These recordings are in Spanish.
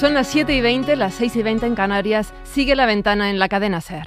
Son las 7:20, las 6:20 en Canarias. Sigue La Ventana en la cadena SER.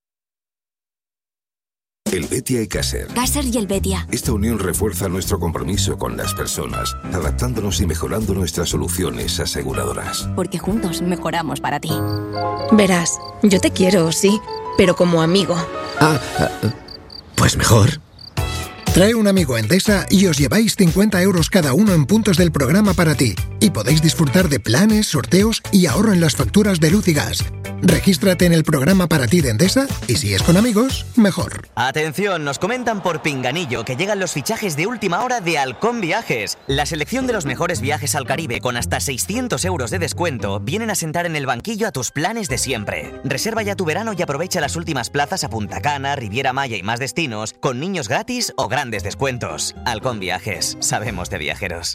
Helvetia y Caser. Caser y Helvetia. Esta unión refuerza nuestro compromiso con las personas, adaptándonos y mejorando nuestras soluciones aseguradoras. Porque juntos mejoramos para ti. Verás, yo te quiero, sí, pero como amigo. Pues mejor. Trae un amigo a Endesa y os lleváis 50 euros cada uno en puntos del programa para ti. Y podéis disfrutar de planes, sorteos y ahorro en las facturas de luz y gas. Regístrate en el programa para ti de Endesa y si es con amigos, mejor. Atención, nos comentan por Pinganillo que llegan los fichajes de última hora de Halcón Viajes. La selección de los mejores viajes al Caribe con hasta 600 euros de descuento vienen a sentar en el banquillo a tus planes de siempre. Reserva ya tu verano y aprovecha las últimas plazas a Punta Cana, Riviera Maya y más destinos con niños gratis o grandes descuentos. Halcón Viajes, sabemos de viajeros.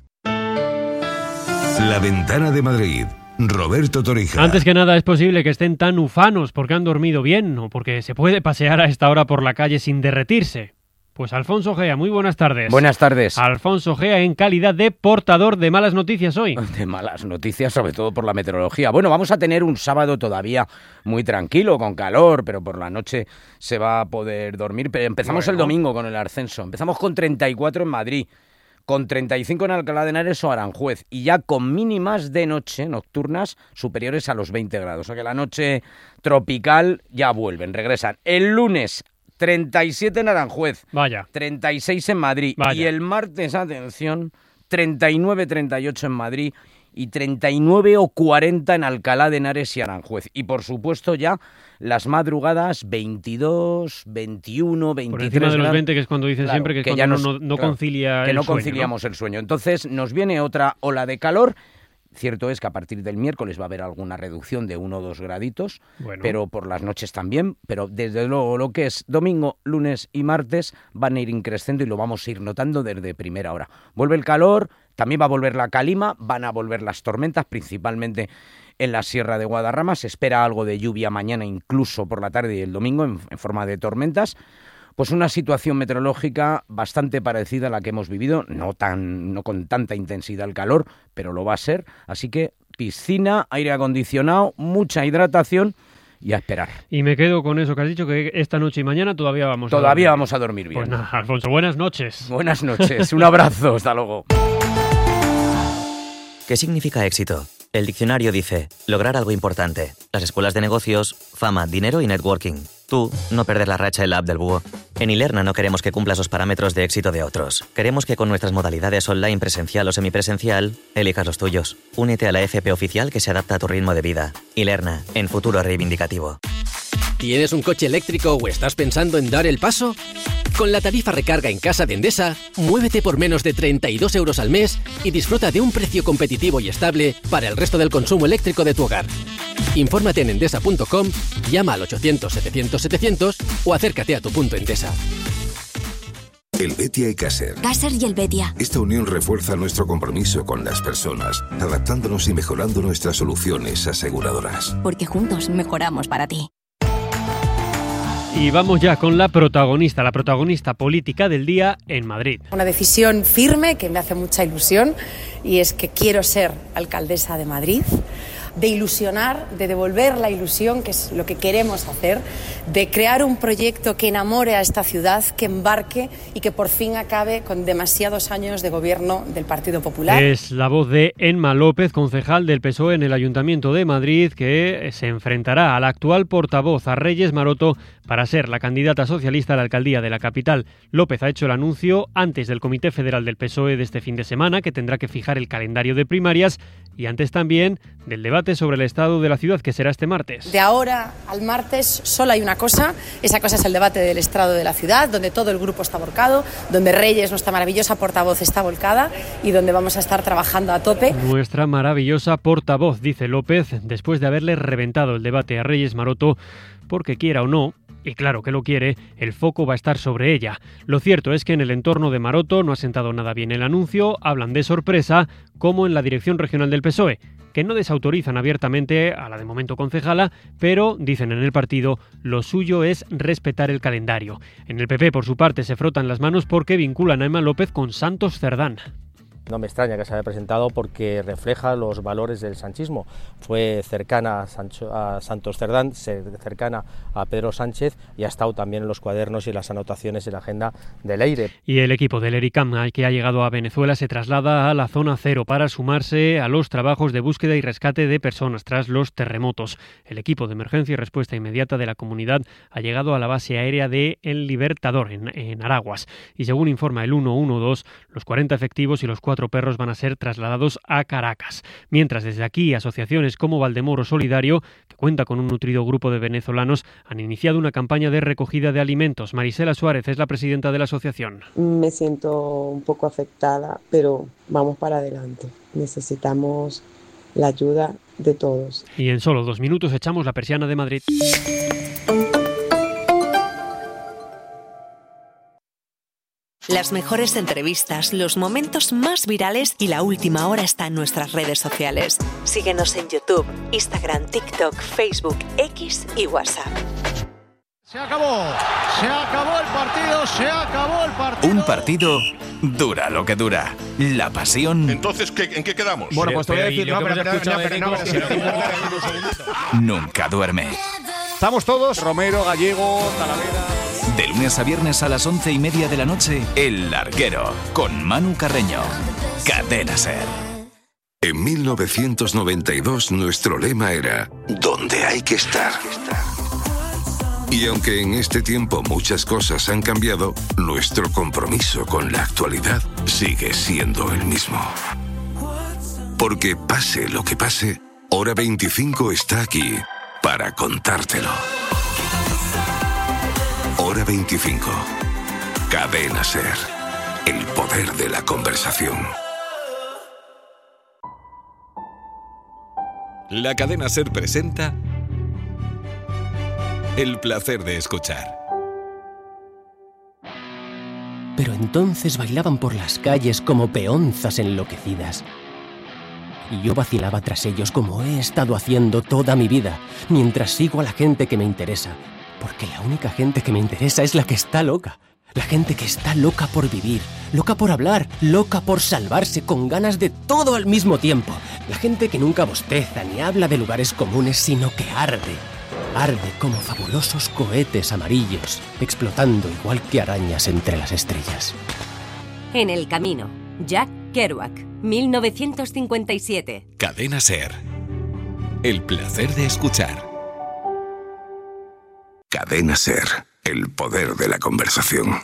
La Ventana de Madrid. Roberto Torija. Antes que nada, es posible que estén tan ufanos porque han dormido bien o porque se puede pasear a esta hora por la calle sin derretirse. Pues Alfonso Gea, muy buenas tardes. Buenas tardes. Alfonso Gea en calidad de portador de malas noticias hoy. De malas noticias, sobre todo por la meteorología. Bueno, vamos a tener un sábado todavía muy tranquilo, con calor, pero por la noche se va a poder dormir. Pero empezamos el domingo con el ascenso. Empezamos con 34 en Madrid, con 35 en Alcalá de Henares o Aranjuez, y ya con mínimas de noche, nocturnas, superiores a los 20 grados. O sea que la noche tropical ya vuelven, regresan. El lunes 37 en Aranjuez, vaya, 36 en Madrid, vaya. Y el martes, atención, 39, 38 en Madrid y 39 o 40 en Alcalá de Henares y Aranjuez. Y por supuesto ya las madrugadas 22, 21, 23 por encima de los 20, que es cuando dicen, claro, siempre que ya no concilia que el no sueño, conciliamos, ¿no? el sueño. Entonces nos viene otra ola de calor. Cierto es que a partir del miércoles va a haber alguna reducción de 1 o 2 graditos, pero por las noches también. Pero desde luego lo que es domingo, lunes y martes van a ir increciendo y lo vamos a ir notando desde primera hora. Vuelve el calor, también va a volver la calima, van a volver las tormentas, principalmente en la Sierra de Guadarrama. Se espera algo de lluvia mañana, incluso por la tarde y el domingo, en forma de tormentas. Pues una situación meteorológica bastante parecida a la que hemos vivido, no con tanta intensidad el calor, pero lo va a ser. Así que piscina, aire acondicionado, mucha hidratación y a esperar. Y me quedo con eso que has dicho, que esta noche y mañana todavía vamos a dormir bien. Pues nada, Alfonso, buenas noches. Buenas noches, un abrazo, hasta luego. ¿Qué significa éxito? El diccionario dice, lograr algo importante. Las escuelas de negocios, fama, dinero y networking. Tú, no perder la racha en la app del búho. En Ilerna no queremos que cumplas los parámetros de éxito de otros. Queremos que con nuestras modalidades online, presencial o semipresencial, elijas los tuyos. Únete a la FP oficial que se adapta a tu ritmo de vida. Ilerna, en futuro reivindicativo. ¿Tienes un coche eléctrico o estás pensando en dar el paso? Con la tarifa recarga en casa de Endesa, muévete por menos de 32 euros al mes y disfruta de un precio competitivo y estable para el resto del consumo eléctrico de tu hogar. Infórmate en endesa.com, llama al 800-700-700 o acércate a tu punto Endesa. Helvetia y Caser. Caser y Helvetia. Esta unión refuerza nuestro compromiso con las personas, adaptándonos y mejorando nuestras soluciones aseguradoras. Porque juntos mejoramos para ti. Y vamos ya con la protagonista política del día en Madrid. Una decisión firme que me hace mucha ilusión y es que quiero ser alcaldesa de Madrid, de ilusionar, de devolver la ilusión, que es lo que queremos hacer, de crear un proyecto que enamore a esta ciudad, que embarque y que por fin acabe con demasiados años de gobierno del Partido Popular. Es la voz de Emma López, concejal del PSOE en el Ayuntamiento de Madrid, que se enfrentará al actual portavoz, a Reyes Maroto, para ser la candidata socialista a la alcaldía de la capital. López ha hecho el anuncio antes del Comité Federal del PSOE de este fin de semana, que tendrá que fijar el calendario de primarias, y antes también del debate sobre el estado de la ciudad, que será este martes. De ahora al martes solo hay una cosa, esa cosa es el debate del estado de la ciudad, donde todo el grupo está volcado, donde Reyes, nuestra maravillosa portavoz, está volcada y donde vamos a estar trabajando a tope. Nuestra maravillosa portavoz, dice López, después de haberle reventado el debate a Reyes Maroto, porque quiera o no, y claro que lo quiere, el foco va a estar sobre ella. Lo cierto es que en el entorno de Maroto no ha sentado nada bien el anuncio, hablan de sorpresa, como en la dirección regional del PSOE, que no desautorizan abiertamente a la de momento concejala, pero, dicen en el partido, lo suyo es respetar el calendario. En el PP, por su parte, se frotan las manos porque vinculan a Emma López con Santos Cerdán. No me extraña que se haya presentado porque refleja los valores del sanchismo. Fue cercana a Santos Cerdán, cercana a Pedro Sánchez y ha estado también en los cuadernos y las anotaciones en la agenda del EIRE. Y el equipo del ERICAM que ha llegado a Venezuela se traslada a la zona cero para sumarse a los trabajos de búsqueda y rescate de personas tras los terremotos. El equipo de emergencia y respuesta inmediata de la comunidad ha llegado a la base aérea de El Libertador, en Araguas. Y según informa el 112, los 40 efectivos y los 4 perros van a ser trasladados a Caracas. Mientras, desde aquí, asociaciones como Valdemoro Solidario, que cuenta con un nutrido grupo de venezolanos, han iniciado una campaña de recogida de alimentos. Marisela Suárez es la presidenta de la asociación. Me siento un poco afectada, pero vamos para adelante. Necesitamos la ayuda de todos. Y en solo 2 minutos echamos la persiana de Madrid. Las mejores entrevistas, los momentos más virales y la última hora está en nuestras redes sociales. Síguenos en YouTube, Instagram, TikTok, Facebook, X y WhatsApp. Se acabó el partido. Un partido dura lo que dura. La pasión. Entonces, ¿en qué quedamos? Bueno, pues te voy a decir, nunca duerme. Estamos todos, Romero, Gallego, Talavera. De lunes a viernes a las 11:30 de la noche, El Larguero, con Manu Carreño. Cadena SER. En 1992 nuestro lema era «Donde hay que estar». Y aunque en este tiempo muchas cosas han cambiado, nuestro compromiso con la actualidad sigue siendo el mismo. Porque pase lo que pase, Hora 25 está aquí para contártelo. Hora 25. Cadena SER. El poder de la conversación. La Cadena SER presenta El placer de escuchar. Pero entonces bailaban por las calles como peonzas enloquecidas. Y yo vacilaba tras ellos como he estado haciendo toda mi vida, mientras sigo a la gente que me interesa. Porque la única gente que me interesa es la que está loca. La gente que está loca por vivir, loca por hablar, loca por salvarse, con ganas de todo al mismo tiempo. La gente que nunca bosteza ni habla de lugares comunes, sino que arde. Arde como fabulosos cohetes amarillos, explotando igual que arañas entre las estrellas. En el camino, Jack Kerouac, 1957. Cadena SER. El placer de escuchar. Cadena SER. El poder de la conversación.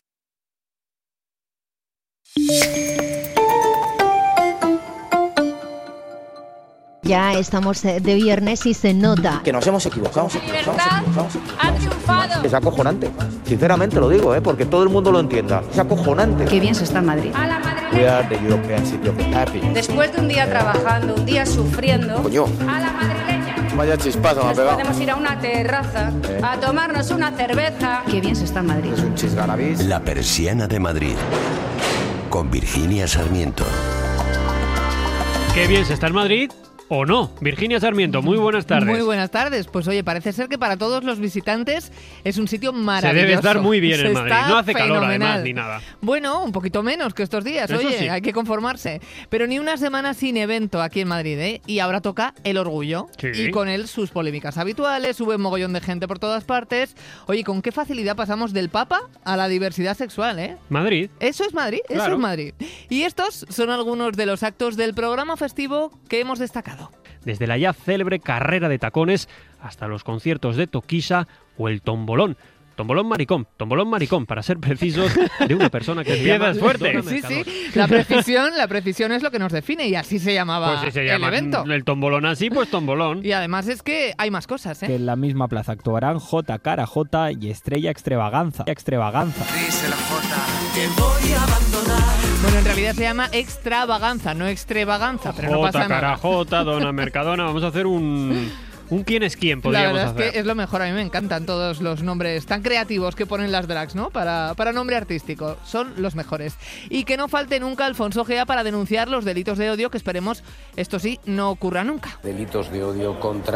Ya estamos de viernes y se nota que nos hemos equivocado. Ha triunfado. Es acojonante. Sinceramente lo digo, porque todo el mundo lo entienda. Es acojonante. Qué bien se está en Madrid. A la madrileña. We are the European city of the happy. Después de un día trabajando, un día sufriendo. Coño. A la madrileña. Vaya chispazo me ha pegado. Podemos ir a una terraza a tomarnos una cerveza. Qué bien se está en Madrid. Es un chisgarabís. La persiana de Madrid. Con Virginia Sarmiento. Qué bien se está en Madrid. ¿O no? Virginia Sarmiento, muy buenas tardes. Muy buenas tardes. Pues oye, parece ser que para todos los visitantes es un sitio maravilloso. Se debe estar muy bien en Madrid. No hace fenomenal. calor además ni nada. Bueno, un poquito menos que estos días. Eso oye, sí. Hay que conformarse. Pero ni una semana sin evento aquí en Madrid, ¿eh? Y ahora toca el orgullo. Sí. Y con él sus polémicas habituales, sube un mogollón de gente por todas partes. Oye, ¿con qué facilidad pasamos del Papa a la diversidad sexual, eh? Madrid. Eso es Madrid, Claro. eso es Madrid. Y estos son algunos de los actos del programa festivo que hemos destacado. Desde la ya célebre carrera de tacones hasta los conciertos de Toquisa o el tombolón. Tombolón maricón, para ser precisos, de una persona que empieza fuerte. Sí, sí, la precisión es lo que nos define y así se llamaba Pues si se llama el evento. El tombolón así, pues tombolón. Y además es que hay más cosas, ¿eh? Que en la misma plaza actuarán J, Cara J y Estrella Extravaganza. Dice la J que voy a abandonar. Bueno, en realidad se llama Extravaganza, no Extravaganza, pero no pasa J, Cara nada. J, Dona Mercadona, vamos a hacer un quién es quién, La podríamos verdad hacer. es que es lo mejor, a mí me encantan todos los nombres tan creativos que ponen las drags, ¿no? Para nombre artístico, son los mejores. Y que no falte nunca Alfonso Gea para denunciar los delitos de odio, que esperemos, esto sí, no ocurra nunca. Delitos de odio contra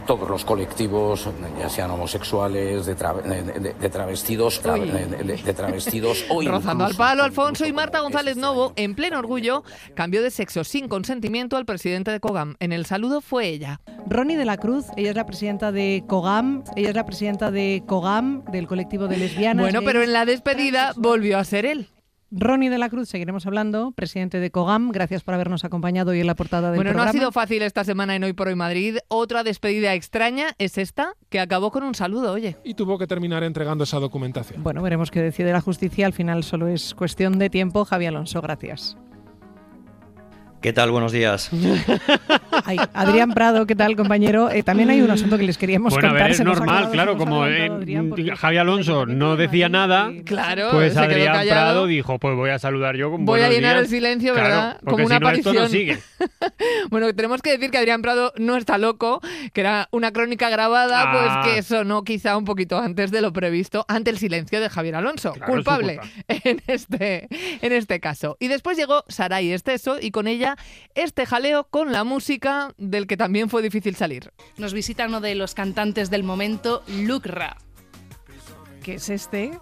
todos los colectivos, ya sean homosexuales, de travestidos o rozando al palo, Alfonso. Y Marta González Novo, en pleno orgullo, cambió de sexo sin consentimiento al presidente de COGAM. En el saludo fue ella. Ronnie de la Cruz, ella es la presidenta de COGAM, del colectivo de lesbianas. Bueno, pero en la despedida volvió a ser él. Ronnie de la Cruz, seguiremos hablando, presidente de COGAM. Gracias por habernos acompañado hoy en la portada del programa. Bueno, no ha sido fácil esta semana en Hoy por Hoy Madrid. Otra despedida extraña es esta, que acabó con un saludo, oye. Y tuvo que terminar entregando esa documentación. Bueno, veremos qué decide la justicia. Al final solo es cuestión de tiempo. Javi Alonso, gracias. ¿Qué tal? Buenos días. Ay, Adrián Prado, ¿qué tal, compañero? También hay un asunto que les queríamos contar. Bueno, a ver, es normal, claro, como Javi Alonso no decía nada, claro, pues Adrián Prado dijo, pues voy a saludar yo con voy buenos a llenar días. El silencio, claro, ¿verdad? Como una aparición. Esto no sigue. Bueno, tenemos que decir que Adrián Prado no está loco, que era una crónica grabada, pues que sonó quizá un poquito antes de lo previsto, ante el silencio de Javier Alonso, claro, culpable en este caso. Y después llegó Saray Esteso y con ella este jaleo con la música del que también fue difícil salir. Nos visita uno de los cantantes del momento, Lucra. ¿Qué es este?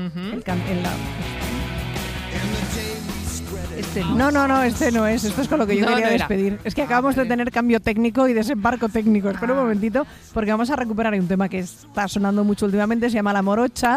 No, este no es. Esto es con lo que yo quería despedir. Es que acabamos de tener cambio técnico y desembarco técnico. Espera un momentito, porque vamos a recuperar un tema que está sonando mucho últimamente. Se llama La Morocha.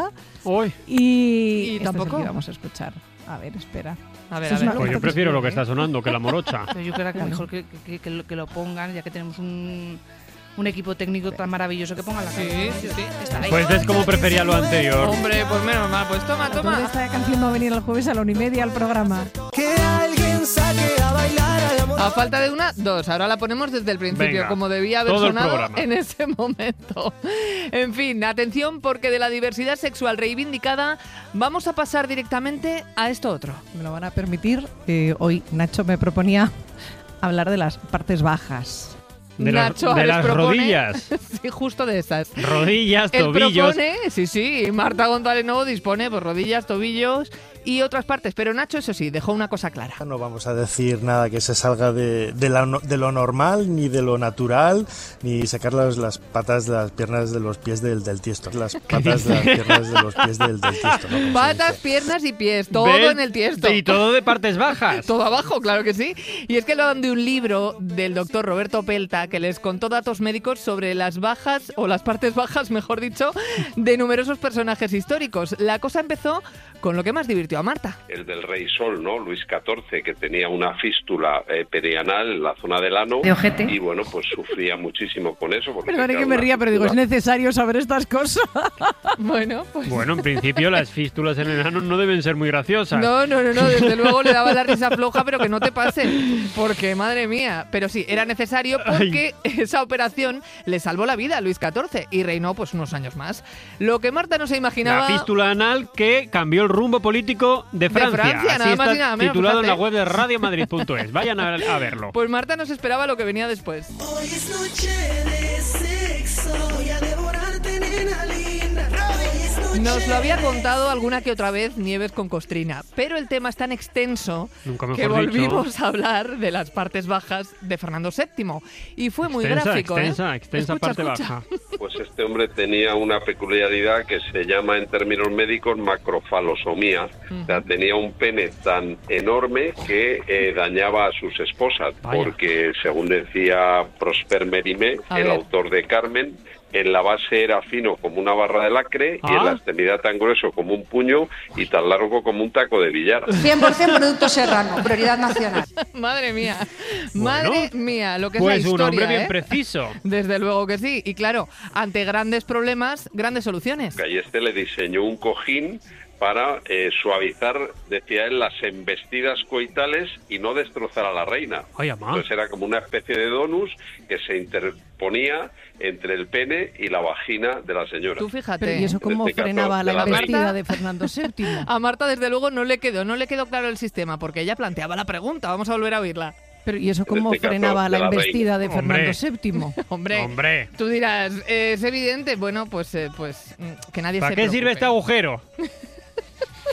Y tampoco vamos a escuchar. A ver, espera. A ver. Pues yo prefiero lo que está sonando que La Morocha. Pero yo creo que mejor que lo pongan, ya que tenemos un equipo técnico tan maravilloso, que pongan la canción. Sí. Pues es como prefería lo anterior. Hombre, pues menos mal, pues toma. Esta canción va a venir el jueves a la 1:30 al programa. Que alguien saque a bailar al amor. A falta de una, dos. Ahora la ponemos desde el principio, venga, como debía haber sonado en ese momento. En fin, atención, porque de la diversidad sexual reivindicada vamos a pasar directamente a esto otro. Me lo van a permitir. Hoy Nacho me proponía hablar de las partes bajas. Nacho de las propone, rodillas. Sí, justo de esas. Rodillas, Él tobillos. Propone, sí. Marta González Novo dispone por rodillas, tobillos y otras partes. Pero Nacho, eso sí, dejó una cosa clara. No vamos a decir nada que se salga de lo normal, ni de lo natural, ni sacar las patas de las piernas de los pies del tiesto. Las patas de las piernas de los pies del tiesto. ¿No? Patas, piernas y pies, todo en el tiesto. Y todo de partes bajas. Todo abajo, claro que sí. Y es que hablaban de un libro del doctor Roberto Pelta que les contó datos médicos sobre las bajas, o las partes bajas, mejor dicho, de numerosos personajes históricos. La cosa empezó con lo que más divirtió a Marta. El del Rey Sol, ¿no? Luis XIV, que tenía una fístula perianal en la zona del ano. De ojete. Y bueno, pues sufría muchísimo con eso. Perdón que me ría, pero digo, es necesario saber estas cosas. Bueno, en principio las fístulas en el ano no deben ser muy graciosas. No, desde luego le daba la risa floja, pero que no te pase, porque madre mía. Pero sí, era necesario porque esa operación le salvó la vida a Luis XIV y reinó pues unos años más. Lo que Marta no se imaginaba... La fístula anal que cambió el rumbo político de Francia. Así nada más y nada menos, titulado en la web de radiomadrid.es. Vayan a verlo. Pues Marta no se esperaba lo que venía después. Hoy es noche de sexo, voy a devorarte, nena linda. Nos lo había contado alguna que otra vez Nieves con Costrina, pero el tema es tan extenso que volvimos a hablar de las partes bajas de Fernando VII. Y fue muy gráfico. Extensa parte baja. Pues este hombre tenía una peculiaridad que se llama en términos médicos macrofalosomía. O sea, tenía un pene tan enorme que dañaba a sus esposas. Vaya. Porque, según decía Prosper Mérimée, el autor de Carmen, en la base era fino como una barra de lacre y en la extremidad tan grueso como un puño y tan largo como un taco de billar. 100% producto serrano, prioridad nacional. Madre mía, madre mía, lo que pues es la historia. Un hombre bien preciso. Desde luego que sí. Y claro, ante grandes problemas, grandes soluciones. Y este le diseñó un cojín para suavizar, decía él, las embestidas coitales y no destrozar a la reina. Entonces era como una especie de donus que se interponía entre el pene y la vagina de la señora. Tú fíjate. Pero ¿y eso cómo frenaba la embestida de Fernando VII? A Marta, desde luego, no le quedó claro el sistema, porque ella planteaba la pregunta. Vamos a volver a oírla. Pero ¿y eso cómo frenaba la embestida de Fernando VII? Hombre, tú dirás, es evidente. Bueno, pues que nadie se preocupe. ¿Para qué sirve este agujero?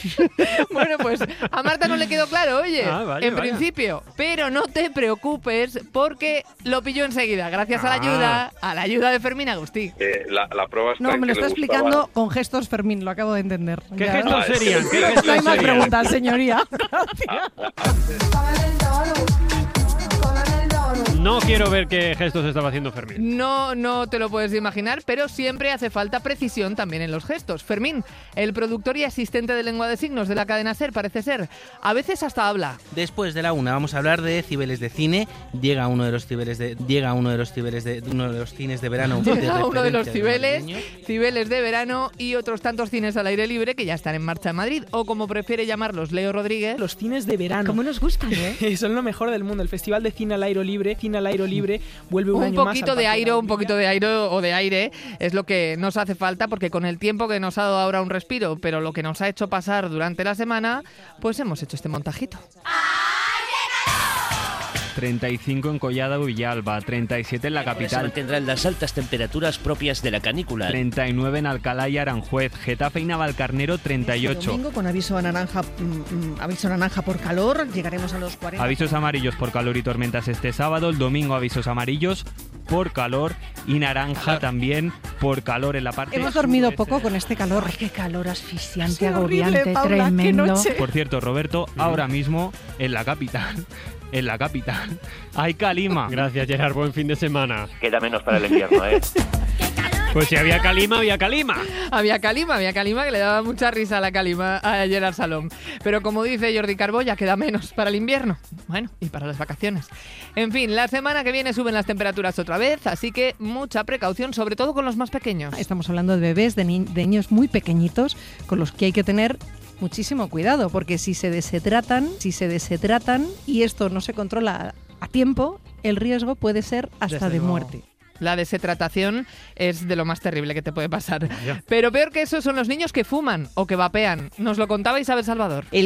Bueno, pues a Marta no le quedó claro, oye, vaya. principio. Pero no te preocupes porque lo pilló enseguida, gracias a la ayuda de Fermín Agustí. La prueba está No, en me lo que está le explicando gustaba. con gestos Fermín, lo acabo de entender. ¿Qué Ya. gestos serían? ¿Qué No gestos hay más serían? preguntas, señoría. No quiero ver qué gestos estaba haciendo Fermín. No te lo puedes imaginar, pero siempre hace falta precisión también en los gestos. Fermín, el productor y asistente de lengua de signos de la cadena SER, parece ser. A veces hasta habla. Después de la una vamos a hablar de Cibeles de cine. Llega uno de los cines de verano. Llega uno de los Cibeles de verano y otros tantos cines al aire libre que ya están en marcha en Madrid. O como prefiere llamarlos Leo Rodríguez. Los cines de verano. ¿Cómo nos gustan, eh? Son lo mejor del mundo. El Festival de Cine al Aire Libre vuelve un año más. Un poquito de aire es lo que nos hace falta, porque con el tiempo que nos ha dado ahora un respiro, pero lo que nos ha hecho pasar durante la semana, pues hemos hecho este montajito. 35 en Collado Villalba, 37 en la capital. Tendrán las altas temperaturas propias de la canícula. 39 en Alcalá y Aranjuez, Getafe y Navalcarnero 38. Domingo con aviso naranja por calor, llegaremos a los 40. Avisos amarillos por calor y tormentas este sábado, el domingo avisos amarillos por calor y naranja también por calor en la parte. Hemos dormido poco con este calor. Ay, qué calor asfixiante, Sí, agobiante, horrible, Paula, tremendo. qué noche. Por cierto, Roberto, ahora mismo en la capital hay calima. Gracias, Gerard. Buen fin de semana. Queda menos para el invierno, ¿eh? Pues si había calima, había calima. Había calima que le daba mucha risa a la calima a Gerard Salom. Pero como dice Jordi Carbó, ya queda menos para el invierno. Bueno, y para las vacaciones. En fin, la semana que viene suben las temperaturas otra vez, así que mucha precaución, sobre todo con los más pequeños. Estamos hablando de bebés, de niños muy pequeñitos, con los que hay que tener muchísimo cuidado, porque si se deshidratan y esto no se controla a tiempo, el riesgo puede ser hasta de muerte. La deshidratación es de lo más terrible que te puede pasar. Pero peor que eso son los niños que fuman o que vapean. Nos lo contaba Isabel Salvador. El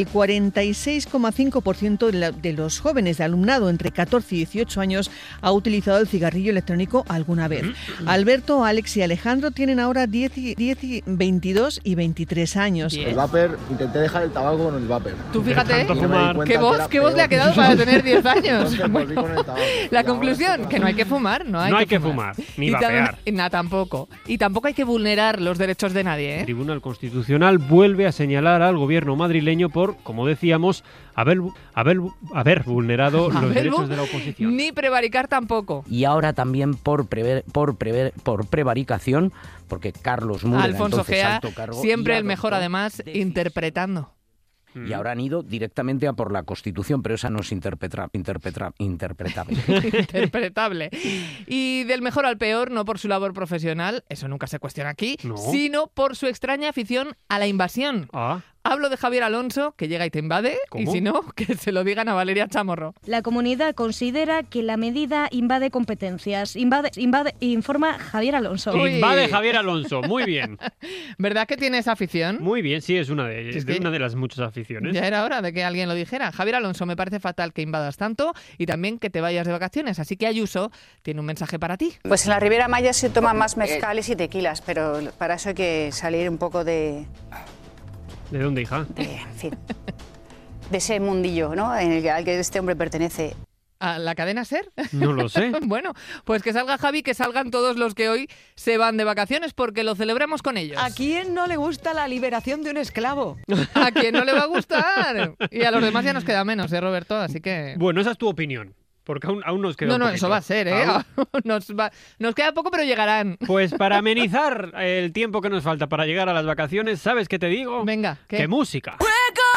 46,5% de los jóvenes de alumnado entre 14 y 18 años ha utilizado el cigarrillo electrónico alguna vez. Alberto, Alex y Alejandro tienen ahora 10, 22 y 23 años. El vapor, intenté dejar el tabaco con el vapor. Tú fíjate, ¿qué voz le ha quedado para tener 10 años? Bueno, la conclusión, que no hay que fumar, no hay que fumar. Ni vapear. Tampoco. Y tampoco hay que vulnerar los derechos de nadie, ¿eh? El Tribunal Constitucional vuelve a señalar al gobierno madrileño por, como decíamos, haber vulnerado los derechos de la oposición. Ni prevaricar tampoco. Y ahora también por prevaricación, porque Carlos Múrega, Alfonso entonces Gea, alto cargo, siempre el mejor además, interpretando. Y ahora han ido directamente a por la Constitución, pero esa no es interpretable. Interpretable. Y del mejor al peor, no por su labor profesional, eso nunca se cuestiona aquí, sino por su extraña afición a la invasión. Hablo de Javier Alonso, que llega y te invade, y si no, que se lo digan a Valeria Chamorro. La comunidad considera que la medida invade competencias. Informa Javier Alonso. Invade Javier Alonso, muy bien. ¿Verdad que tiene esa afición? Muy bien, sí, es una de las muchas aficiones. Ya era hora de que alguien lo dijera. Javier Alonso, me parece fatal que invadas tanto y también que te vayas de vacaciones. Así que Ayuso tiene un mensaje para ti. Pues en la Riviera Maya se toman más mezcales y tequilas, pero para eso hay que salir un poco de... ¿De dónde, hija? En fin, de ese mundillo, ¿no? Al que este hombre pertenece. ¿A la cadena SER? No lo sé. Bueno, pues que salga Javi, que salgan todos los que hoy se van de vacaciones porque lo celebramos con ellos. ¿A quién no le gusta la liberación de un esclavo? ¿A quién no le va a gustar? Y a los demás ya nos queda menos, Roberto? Así que... Bueno, esa es tu opinión. Porque aún nos queda un poquito. Eso va a ser, ¿eh? Nos queda poco, pero llegarán. Pues para amenizar el tiempo que nos falta para llegar a las vacaciones, ¿sabes qué te digo? Venga, ¿qué? ¡Qué música!